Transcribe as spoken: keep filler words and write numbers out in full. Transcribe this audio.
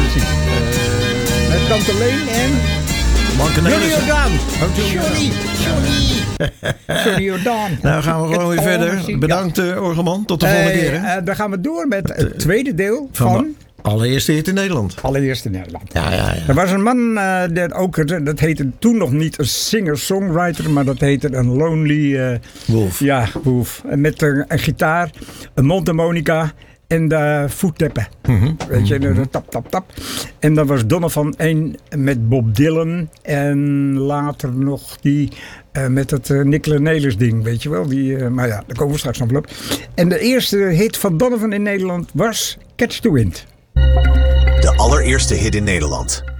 vakantie. Uh, met Tante Leen en... Johnny Jordaan. Johnny, Johnny. Johnny Jordaan. Nou gaan we gewoon weer verder. Bedankt, uh, Orgelman. Tot de volgende uh, keer. Hè? Uh, dan gaan we door met het tweede deel van... van allereerste hit in Nederland. Allereerste in Nederland. Ja, ja, ja. Er was een man, uh, dat, ook, dat heette toen nog niet een singer-songwriter, maar dat heette een lonely... Uh, wolf. Ja, wolf. Met een, een gitaar, een mondharmonica en de voetteppen. Mm-hmm. Weet je, mm-hmm. de tap, tap, tap. En dat was Donovan één met Bob Dylan en later nog die... Uh, met het uh, Nicola Nelis ding, weet je wel. Die, uh, maar ja, daar komen we straks nog op. En de eerste hit van Donovan in Nederland was Catch the Wind. De allereerste hit in Nederland.